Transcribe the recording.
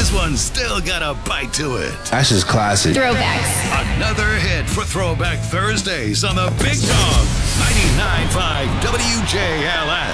this one's still got a bite to it. That's just classic. Throwbacks. Another hit for Throwback Thursdays on the Big Dog 99.5 WJLS.